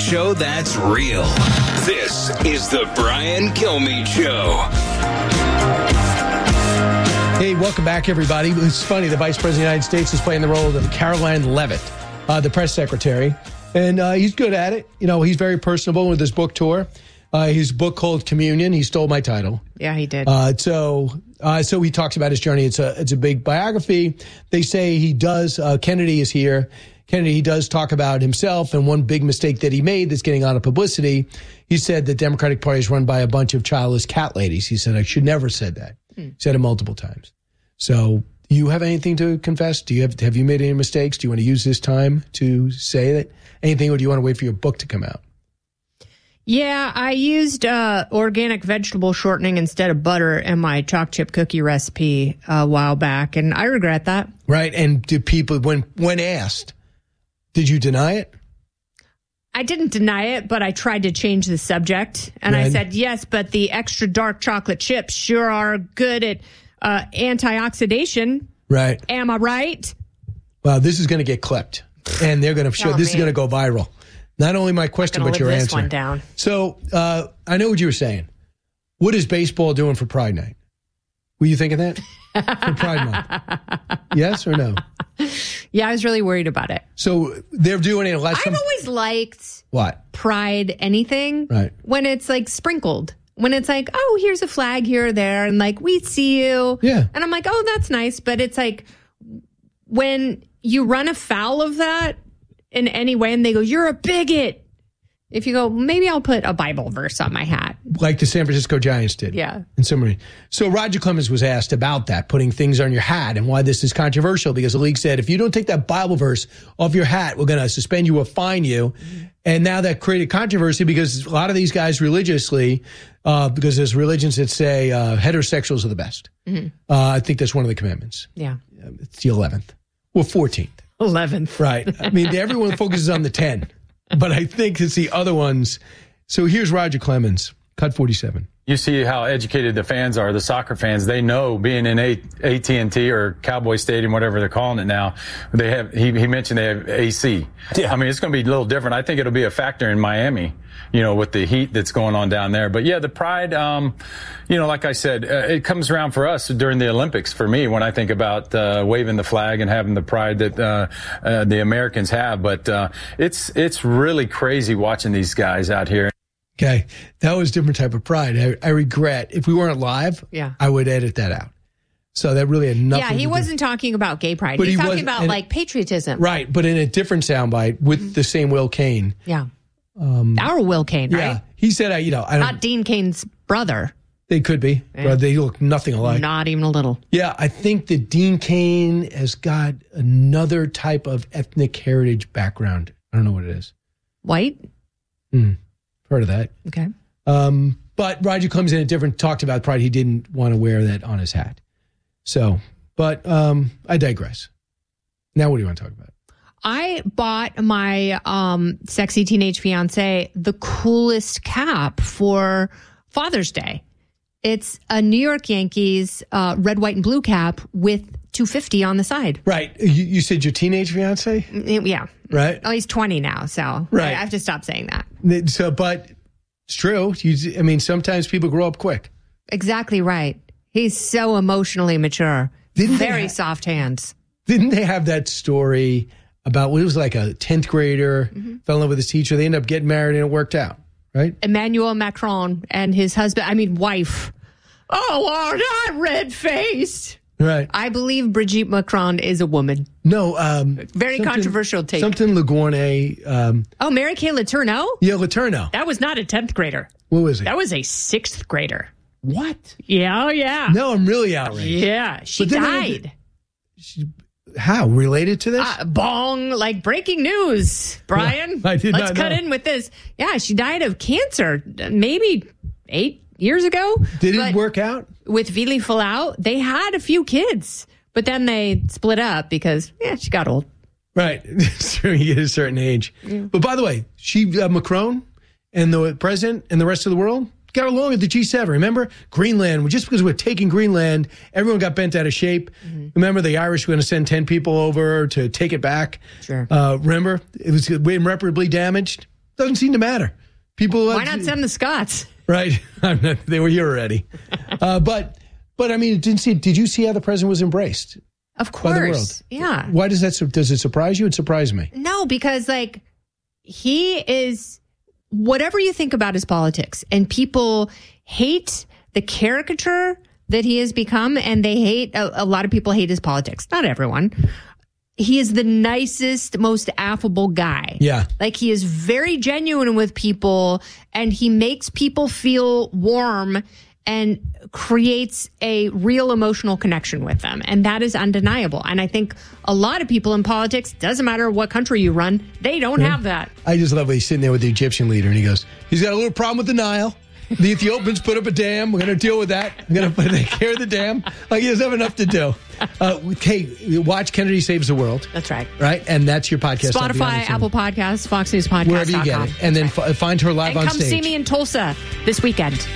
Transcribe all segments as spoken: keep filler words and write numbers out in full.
show that's real. This is the Brian Kilmeade Show. Hey, welcome back, everybody. It's funny, the Vice President of the United States is playing the role of Caroline Leavitt, uh, the press secretary, and uh, he's good at it. You know, he's very personable with his book tour. Uh, his book called Communion. He stole my title. Yeah, he did. Uh, so, uh, so he talks about his journey. It's a it's a big biography. They say he does. Uh, Kennedy is here. Kennedy, he does talk about himself and one big mistake that he made that's getting a lot of publicity. He said the Democratic Party is run by a bunch of childless cat ladies. He said, I should never have said that. Hmm. He said it multiple times. So do you have anything to confess? Do you have, have you made any mistakes? Do you want to use this time to say that anything, or do you want to wait for your book to come out? Yeah, I used uh, organic vegetable shortening instead of butter in my choc chip cookie recipe a while back, and I regret that. Right, and did people, when when asked, did you deny it? I didn't deny it, but I tried to change the subject, and right. I said, yes, but the extra dark chocolate chips sure are good at uh, antioxidation. Right. Am I right? Well, this is going to get clipped, and they're going to show, oh, this man. is going to go viral. Not only my question, but your this answer. One down. So uh, I know what you were saying. What is baseball doing for Pride Night? Were you thinking that? For Pride Month? Yes or no? Yeah, I was really worried about it. So they're doing it last I've time. always liked what? Pride anything. Right. When it's like sprinkled. When it's like, oh, here's a flag here or there. And like, we see you. Yeah. And I'm like, oh, that's nice. But it's like when you run afoul of that in any way and they go, you're a bigot. If you go, maybe I'll put a Bible verse on my hat. Like the San Francisco Giants did. Yeah. In summary. So Roger Clemens was asked about that, putting things on your hat, and why this is controversial, because the league said, if you don't take that Bible verse off your hat, we're going to suspend you or fine you. Mm-hmm. And now that created controversy because a lot of these guys religiously, uh, because there's religions that say uh, heterosexuals are the best. Mm-hmm. Uh, I think that's one of the commandments. Yeah. It's the eleventh. Well, fourteenth. eleventh. Right. I mean, everyone focuses on the ten. But I think it's the other ones. So here's Roger Clemens, cut forty-seven. You see how educated the fans are, the soccer fans. They know being in A T and T or Cowboy Stadium, whatever they're calling it now, they have, he, he mentioned they have A C. Yeah. I mean, it's going to be a little different. I think it'll be a factor in Miami, you know, with the heat that's going on down there. But yeah, the pride, um, you know, like I said, uh, it comes around for us during the Olympics for me when I think about uh, waving the flag and having the pride that uh, uh, the Americans have. But uh, it's it's really crazy watching these guys out here. Okay, that was a different type of pride. I, I regret, if we weren't live, yeah. I would edit that out. So that really had nothing Yeah, he to wasn't do. talking about gay pride. But He's he talking was, about, and, like, patriotism. Right, but in a different soundbite with mm-hmm. the same Will Cain. Yeah. Um, Our Will Cain, right? Yeah, he said, I, you know, I don't... Not Dean Cain's brother. They could be. Yeah. They look nothing alike. Not even a little. Yeah, I think that Dean Cain has got another type of ethnic heritage background. I don't know what it is. White? Mm, heard of that. Okay. Um, but Roger Clemens in a different talked about pride. He didn't want to wear that on his hat. So, but um, I digress. Now, what do you want to talk about? I bought my um, sexy teenage fiance the coolest cap for Father's Day. It's a New York Yankees uh, red, white, and blue cap with two fifty on the side. Right. You, you said your teenage fiance? Yeah. Right. Oh, he's twenty now, so right. I have to stop saying that. So, but it's true. You, I mean, sometimes people grow up quick. Exactly right. He's so emotionally mature. Didn't Very ha- soft hands. Didn't they have that story about what it was like a tenth grader, mm-hmm. fell in love with his teacher. They ended up getting married and it worked out, right? Emmanuel Macron and his husband, I mean, wife. Oh, aren't I red-faced? Right. I believe Brigitte Macron is a woman. No. Um, Very controversial take. Something Lagourne. Um, oh, Mary Kay Letourneau? Yeah, Letourneau. That was not a tenth grader. What was it? That was a sixth grader. What? Yeah, oh, yeah. No, I'm really outraged. Yeah, she died. She, how? Related to this? Uh, bong, like breaking news, Brian. Well, I did Let's not cut know. in with this. Yeah, she died of cancer maybe eight years ago. Did it work out? With Vili Falau, they had a few kids, but then they split up because, yeah, she got old. Right. So you get a certain age. Yeah. But by the way, she, uh, Macron and the president and the rest of the world got along at the G seven. Remember? Greenland, just because we're taking Greenland, everyone got bent out of shape. Mm-hmm. Remember, the Irish were going to send ten people over to take it back? Sure. Uh, remember? It was irreparably damaged. Doesn't seem to matter. People. Why not send the Scots? Right. They were here already. Uh, but, but I mean, didn't see. Did you see how the president was embraced? Of course. By the world? Yeah. Why does that, does it surprise you? It surprised me. No, because like he is, whatever you think about his politics, and people hate the caricature that he has become, and they hate, a, a lot of people hate his politics. Not everyone. He is the nicest, most affable guy. Yeah. Like he is very genuine with people, and he makes people feel warm and creates a real emotional connection with them. And that is undeniable. And I think a lot of people in politics, doesn't matter what country you run, they don't yeah. have that. I just love when he's sitting there with the Egyptian leader and he goes, he's got a little problem with the Nile. The Ethiopians put up a dam. We're going to deal with that. We're going to take care of the dam. Like he doesn't have enough to do. Uh, hey, watch Kennedy Saves the World. That's right. Right? And that's your podcast. Spotify, Apple Podcasts, Fox News Podcast. Wherever you get it. And then f- find her live and on come stage. see me in Tulsa this weekend.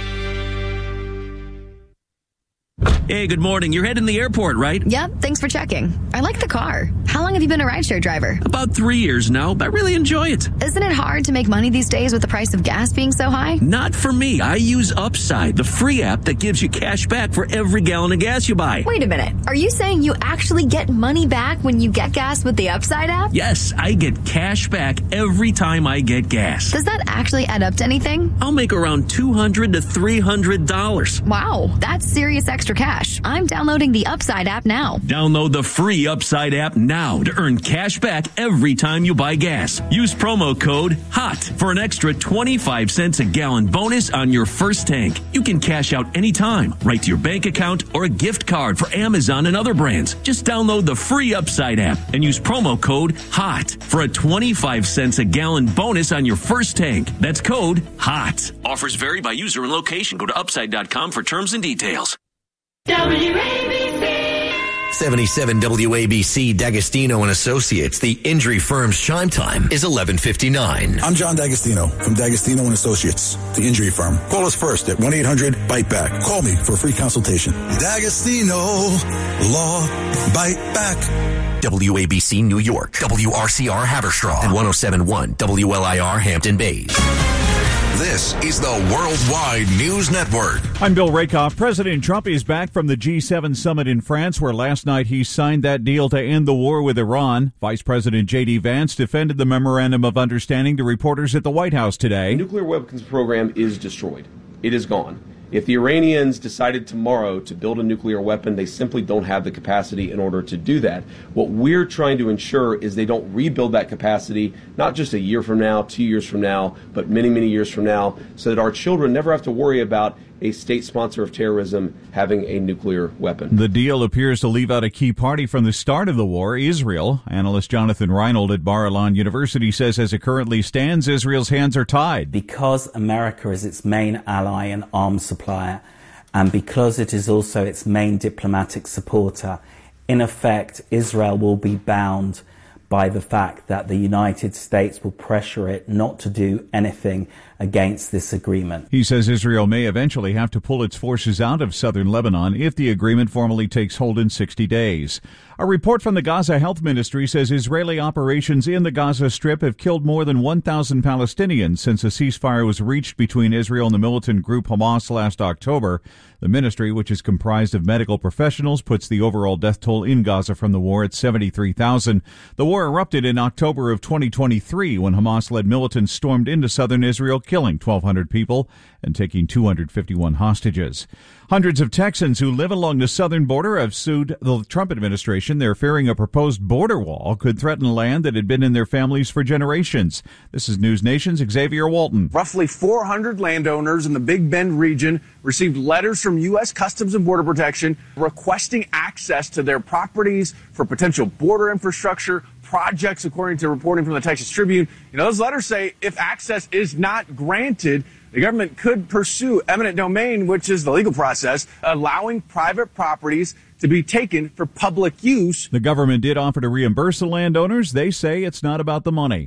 Hey, good morning. You're heading to the airport, right? Yep, thanks for checking. I like the car. How long have you been a rideshare driver? About three years now, but I really enjoy it. Isn't it hard to make money these days with the price of gas being so high? Not for me. I use Upside, the free app that gives you cash back for every gallon of gas you buy. Wait a minute. Are you saying you actually get money back when you get gas with the Upside app? Yes, I get cash back every time I get gas. Does that actually add up to anything? I'll make around two hundred dollars to three hundred dollars. Wow, that's serious extra cash. I'm downloading the Upside app now. Download the free Upside app now to earn cash back every time you buy gas. Use promo code HOT for an extra twenty-five cents a gallon bonus on your first tank. You can cash out anytime, right to your bank account or a gift card for Amazon and other brands. Just download the free Upside app and use promo code HOT for a twenty-five cents a gallon bonus on your first tank. That's code HOT. Offers vary by user and location. Go to upside dot com for terms and details. W A B C. seventy-seven W A B C D'Agostino and Associates. The injury firm's chime time is eleven fifty-nine. I'm John D'Agostino from D'Agostino and Associates, the injury firm. Call us first at one eight hundred bite back. Call me for a free consultation. D'Agostino Law Bite Back. W A B C New York, W R C R Haverstraw, and one oh seven point one W L I R Hampton Bays. This is the Worldwide News Network. I'm Bill Rakoff. President Trump is back from the G seven summit in France, where last night he signed that deal to end the war with Iran. Vice President J D. Vance defended the memorandum of understanding to reporters at the White House today. The nuclear weapons program is destroyed. It is gone. If the Iranians decided tomorrow to build a nuclear weapon, they simply don't have the capacity in order to do that. What we're trying to ensure is they don't rebuild that capacity, not just a year from now, two years from now, but many, many years from now, so that our children never have to worry about a state sponsor of terrorism having a nuclear weapon. The deal appears to leave out a key party from the start of the war, Israel. Analyst Jonathan Reinhold at Bar-Ilan University says as it currently stands, Israel's hands are tied. Because America is its main ally and arms supplier, and because it is also its main diplomatic supporter, in effect, Israel will be bound by the fact that the United States will pressure it not to do anything against this agreement. He says Israel may eventually have to pull its forces out of southern Lebanon if the agreement formally takes hold in sixty days. A report from the Gaza Health Ministry says Israeli operations in the Gaza Strip have killed more than one thousand Palestinians since a ceasefire was reached between Israel and the militant group Hamas last October. The ministry, which is comprised of medical professionals, puts the overall death toll in Gaza from the war at seventy-three thousand. The war erupted in October of twenty twenty-three when Hamas-led militants stormed into southern Israel, killing twelve hundred people and taking two hundred fifty-one hostages. Hundreds of Texans who live along the southern border have sued the Trump administration. They're fearing a proposed border wall could threaten land that had been in their families for generations. This is News Nation's Xavier Walton. Roughly four hundred landowners in the Big Bend region received letters from U S Customs and Border Protection requesting access to their properties for potential border infrastructure projects, according to reporting from the Texas Tribune. You know, those letters say if access is not granted, the government could pursue eminent domain, which is the legal process, allowing private properties to be taken for public use. The government did offer to reimburse the landowners. They say it's not about the money.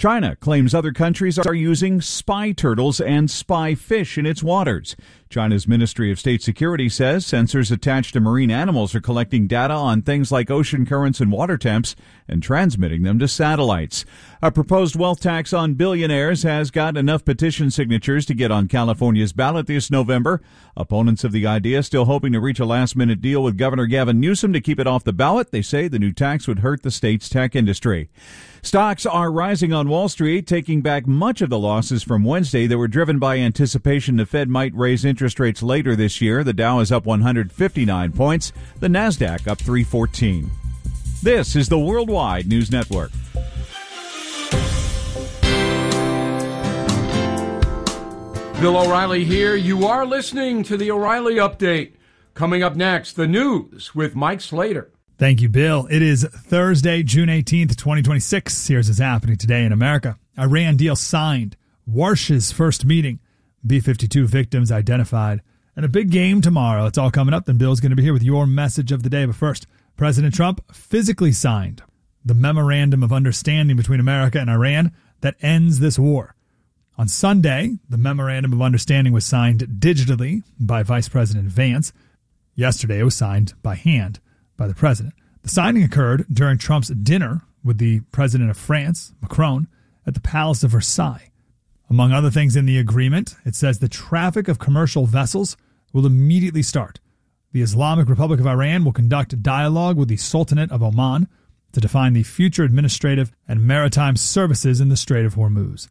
China claims other countries are using spy turtles and spy fish in its waters. China's Ministry of State Security says sensors attached to marine animals are collecting data on things like ocean currents and water temps and transmitting them to satellites. A proposed wealth tax on billionaires has got enough petition signatures to get on California's ballot this November. Opponents of the idea still hoping to reach a last-minute deal with Governor Gavin Newsom to keep it off the ballot. They say the new tax would hurt the state's tech industry. Stocks are rising on Wall Street, taking back much of the losses from Wednesday that were driven by anticipation the Fed might raise interest rates later this year. The Dow is up one hundred fifty-nine points, the Nasdaq up three fourteen. This is the Worldwide News Network. Bill O'Reilly here. You are listening to the O'Reilly Update. Coming up next, the news with Mike Slater. Thank you, Bill. It is Thursday, June eighteenth, twenty twenty-six. Here's what's happening today in America. Iran deal signed. Warsh's first meeting. B fifty-two victims identified. And a big game tomorrow. It's all coming up. Then Bill's going to be here with your message of the day. But first, President Trump physically signed the Memorandum of Understanding between America and Iran that ends this war. On Sunday, the Memorandum of Understanding was signed digitally by Vice President Vance. Yesterday, it was signed by hand by the president. The signing occurred during Trump's dinner with the president of France, Macron, at the Palace of Versailles. Among other things in the agreement, it says the traffic of commercial vessels will immediately start. The Islamic Republic of Iran will conduct dialogue with the Sultanate of Oman to define the future administrative and maritime services in the Strait of Hormuz.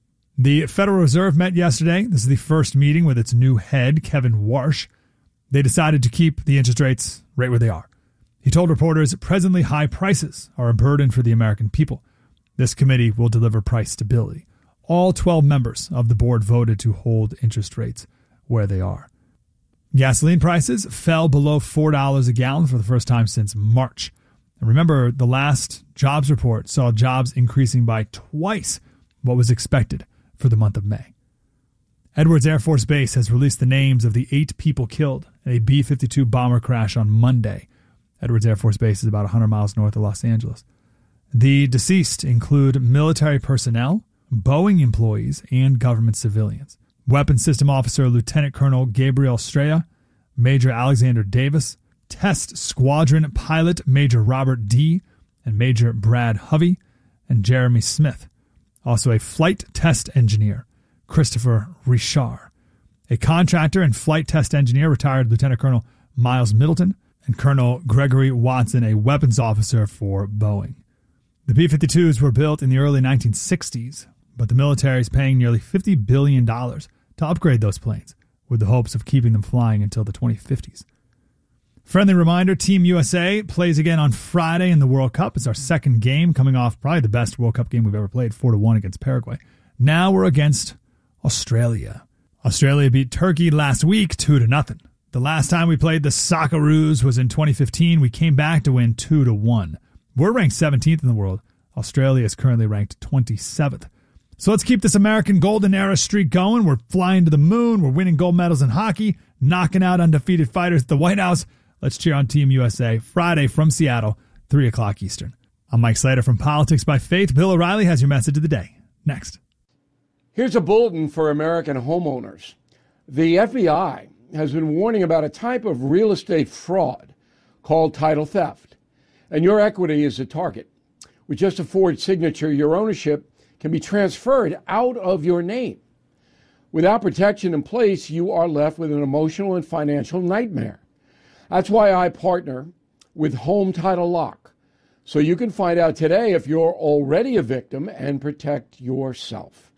The Federal Reserve met yesterday. This is the first meeting with its new head, Kevin Warsh. They decided to keep the interest rates right where they are. He told reporters presently high prices are a burden for the American people. This committee will deliver price stability. All twelve members of the board voted to hold interest rates where they are. Gasoline prices fell below four dollars a gallon for the first time since March. And remember, the last jobs report saw jobs increasing by twice what was expected for the month of May. Edwards Air Force Base has released the names of the eight people killed in a B fifty-two bomber crash on Monday. Edwards Air Force Base is about one hundred miles north of Los Angeles. The deceased include military personnel, Boeing employees, and government civilians. Weapons System Officer Lieutenant Colonel Gabriel Estrella, Major Alexander Davis, Test Squadron Pilot Major Robert D., and Major Brad Hovey, and Jeremy Smith. Also a flight test engineer, Christopher Richard. A contractor and flight test engineer, retired Lieutenant Colonel Miles Middleton, and Colonel Gregory Watson, a weapons officer for Boeing. The B fifty-twos were built in the early nineteen sixties, but the military is paying nearly fifty billion dollars to upgrade those planes, with the hopes of keeping them flying until the twenty fifties. Friendly reminder, Team U S A plays again on Friday in the World Cup. It's our second game, coming off probably the best World Cup game we've ever played, four to one against Paraguay. Now we're against Australia. Australia beat Turkey last week two to nothing. The last time we played the Socceroos was in twenty fifteen. We came back to win two to one. We're ranked seventeenth in the world. Australia is currently ranked twenty-seventh. So let's keep this American golden era streak going. We're flying to the moon. We're winning gold medals in hockey, knocking out undefeated fighters at the White House. Let's cheer on Team U S A Friday from Seattle, three o'clock Eastern. I'm Mike Slater from Politics by Faith. Bill O'Reilly has your message of the day. Next. Here's a bulletin for American homeowners. The F B I has been warning about a type of real estate fraud called title theft. And your equity is a target. With just a Ford signature, your ownership can be transferred out of your name. Without protection in place, you are left with an emotional and financial nightmare. That's why I partner with Home Title Lock, so you can find out today if you're already a victim and protect yourself.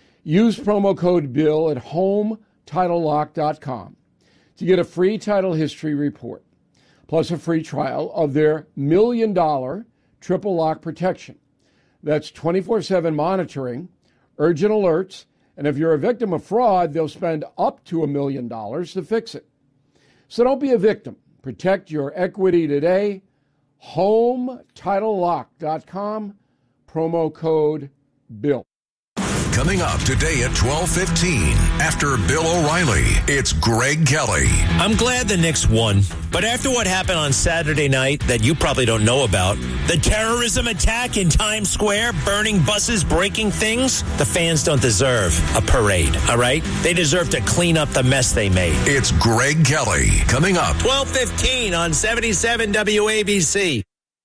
Use promo code BILL at home title lock dot com to get a free title history report, plus a free trial of their million dollar triple lock protection. That's twenty-four seven monitoring, urgent alerts, and if you're a victim of fraud, they'll spend up to a million dollars to fix it. So don't be a victim. Protect your equity today. home title lock dot com, promo code BILL. Coming up today at twelve fifteen. After Bill O'Reilly, it's Greg Kelly. I'm glad the Knicks won, but after what happened on Saturday night that you probably don't know about, the terrorism attack in Times Square, burning buses, breaking things, the fans don't deserve a parade, all right? They deserve to clean up the mess they made. It's Greg Kelly. Coming up. twelve fifteen on seventy-seven W A B C.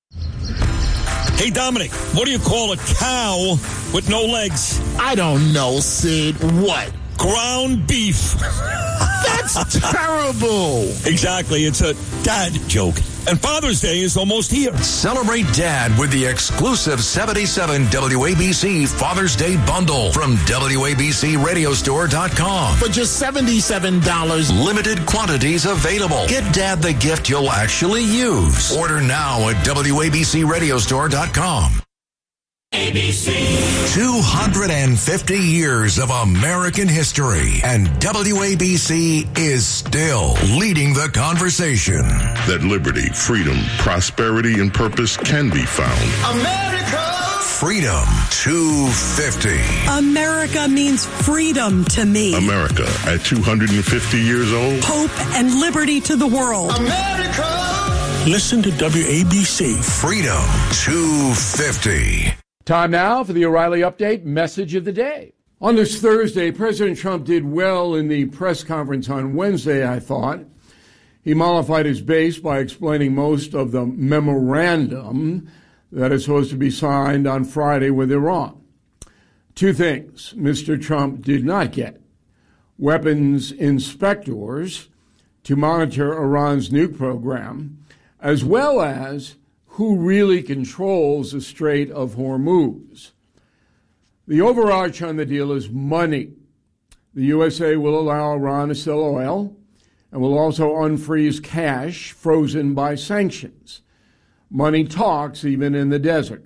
Hey, Dominic, what do you call a cow with no legs? I don't know, Sid. What? Ground beef. That's terrible. Exactly. It's a dad joke. And Father's Day is almost here. Celebrate Dad with the exclusive seventy-seven W A B C Father's Day bundle from W A B C radio store dot com. For just seventy-seven dollars. Limited quantities available. Get Dad the gift you'll actually use. Order now at W A B C radio store dot com. A B C. two hundred fifty years of American history, and W A B C is still leading the conversation. That liberty, freedom, prosperity, and purpose can be found. America! Freedom two fifty. America means freedom to me. America at two hundred fifty years old. Hope and liberty to the world. America! Listen to W A B C. Freedom two fifty. Time now for the O'Reilly Update Message of the Day. On this Thursday, President Trump did well in the press conference on Wednesday, I thought. He mollified his base by explaining most of the memorandum that is supposed to be signed on Friday with Iran. Two things Mister Trump did not get: weapons inspectors to monitor Iran's nuke program, as well as who really controls the Strait of Hormuz. The overarch on the deal is money. The U S A will allow Iran to sell oil and will also unfreeze cash frozen by sanctions. Money talks even in the desert.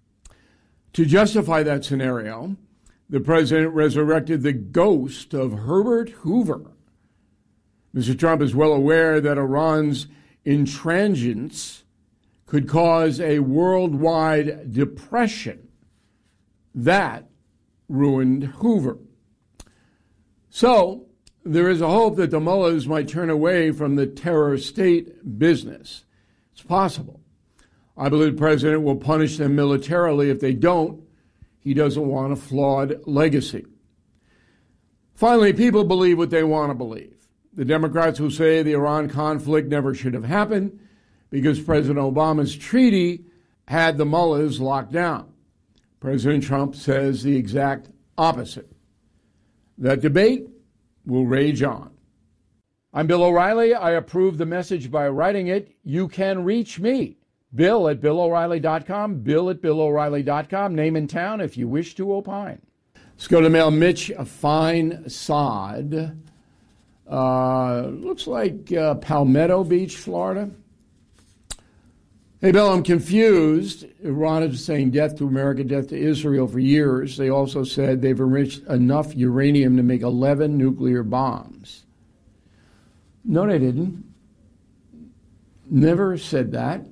To justify that scenario, the president resurrected the ghost of Herbert Hoover. Mister Trump is well aware that Iran's intransigence could cause a worldwide depression. That ruined Hoover. So there is a hope that the mullahs might turn away from the terror state business. It's possible. I believe the president will punish them militarily. If they don't, he doesn't want a flawed legacy. Finally, people believe what they want to believe. The Democrats will say the Iran conflict never should have happened because President Obama's treaty had the mullahs locked down. President Trump says the exact opposite. That debate will rage on. I'm Bill O'Reilly. I approve the message by writing it. You can reach me, Bill at Bill O'Reilly dot com, Bill at Bill O'Reilly dot com, name and town if you wish to opine. Let's go to mail Mitch a fine sod. Uh, looks like uh, Palmetto Beach, Florida. Hey, Bill, I'm confused. Iran has been saying death to America, death to Israel for years. They also said they've enriched enough uranium to make eleven nuclear bombs. No, they didn't. Never said that.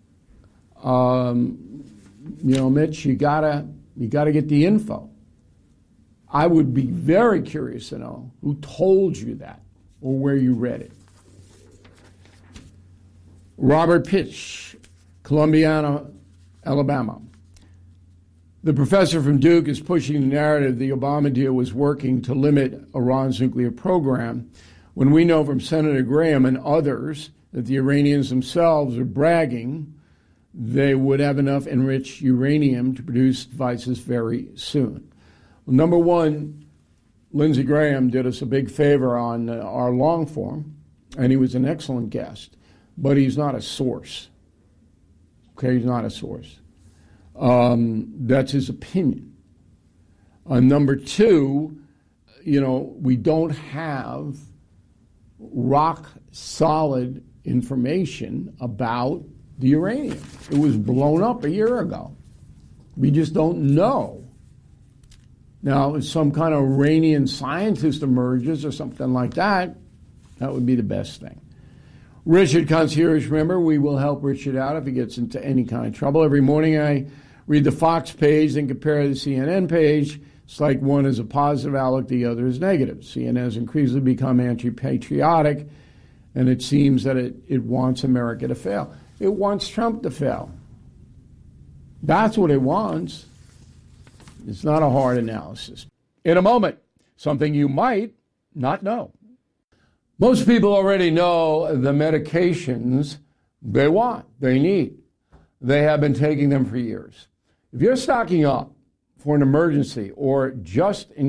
Um, you know, Mitch, you gotta you gotta get the info. I would be very curious to know who told you that or where you read it. Robert Pitch, Columbiana, Alabama. The professor from Duke is pushing the narrative the Obama deal was working to limit Iran's nuclear program, when we know from Senator Graham and others that the Iranians themselves are bragging they would have enough enriched uranium to produce devices very soon. Well, number one, Lindsey Graham did us a big favor on uh, our long form, and he was an excellent guest, but he's not a source. Okay, he's not a source. Um, that's his opinion. Uh, number two, you know, we don't have rock solid information about the uranium. It was blown up a year ago. We just don't know. Now, if some kind of Iranian scientist emerges or something like that, that would be the best thing. Richard Concierge, remember, we will help Richard out if he gets into any kind of trouble. Every morning I read the Fox page and compare the C N N page. It's like one is a positive outlook, the other is negative. C N N has increasingly become anti-patriotic, and it seems that it, it wants America to fail. It wants Trump to fail. That's what it wants. It's not a hard analysis. In a moment, something you might not know. Most people already know the medications they want, they need. They have been taking them for years. If you're stocking up for an emergency or just in